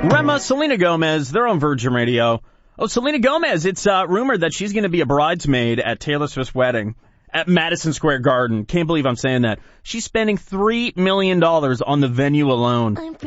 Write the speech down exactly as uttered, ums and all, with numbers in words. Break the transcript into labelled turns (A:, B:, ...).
A: Rema, Selena Gomez, they're on Virgin Radio. Oh, Selena Gomez, it's uh, rumored that she's going to be a bridesmaid at Taylor Swift's wedding at Madison Square Garden. Can't believe I'm saying that. She's spending three million dollars on the venue alone.